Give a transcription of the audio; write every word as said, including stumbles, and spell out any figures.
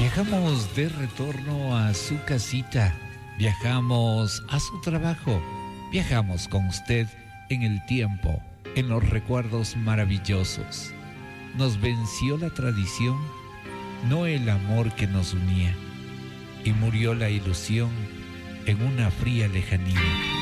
Viajamos de retorno a su casita, viajamos a su trabajo, viajamos con usted en el tiempo, en los recuerdos maravillosos. Nos venció la tradición, no el amor que nos unía, y murió la ilusión en una fría lejanía.